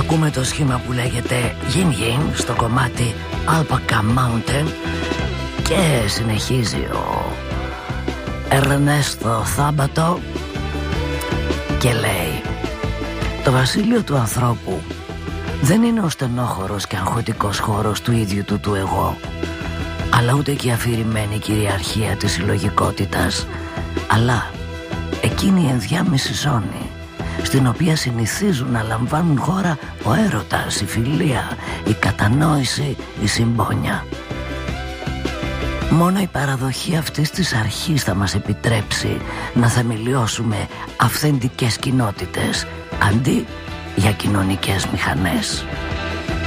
Ακούμε το σχήμα που λέγεται Yin Yin στο κομμάτι Alpaca Mountain και συνεχίζει ο Ερνέστο Θάμπατο και λέει: το βασίλειο του ανθρώπου δεν είναι ο στενόχωρος και αγχωτικός χώρος του ίδιου του εγώ, αλλά ούτε και η αφηρημένη κυριαρχία της συλλογικότητας, αλλά εκείνη η ενδιάμεση ζώνη στην οποία συνηθίζουν να λαμβάνουν χώρα ο έρωτας, η φιλία, η κατανόηση, η συμπόνια. Μόνο η παραδοχή αυτής της αρχής θα μας επιτρέψει να θεμελιώσουμε αυθεντικές κοινότητες αντί για κοινωνικές μηχανές.